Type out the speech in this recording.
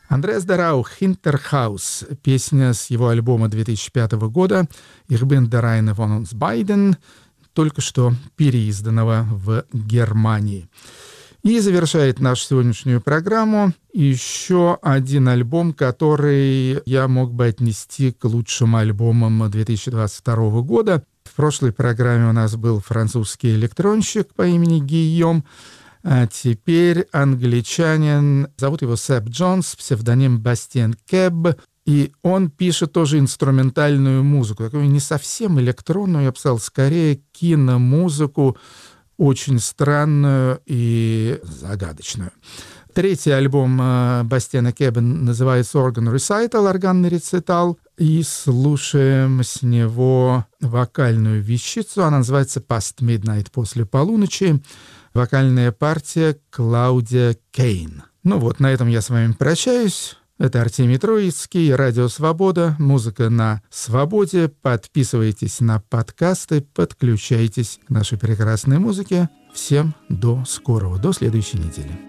Андреас Дарау «Hinterhaus», песня с его альбома 2005 года «Ich bin der eine von uns beiden», только что переизданного в Германии. И завершает нашу сегодняшнюю программу еще один альбом, который я мог бы отнести к лучшим альбомам 2022 года. В прошлой программе у нас был французский электронщик по имени Гийом, а теперь англичанин, зовут его Сэп Джонс, псевдоним Бастиен Кэбб, и он пишет тоже инструментальную музыку, такую не совсем электронную, я бы сказал, скорее киномузыку, очень странную и загадочную. Третий альбом Бастиена Кэбба называется «Organ Recital», органный рецитал, и слушаем с него вокальную вещицу, она называется «Past Midnight», после полуночи, вокальная партия Клаудия Кейн. Ну вот, на этом я с вами прощаюсь. Это Артемий Троицкий, Радио Свобода, музыка на свободе. Подписывайтесь на подкасты, подключайтесь к нашей прекрасной музыке. Всем до скорого, до следующей недели.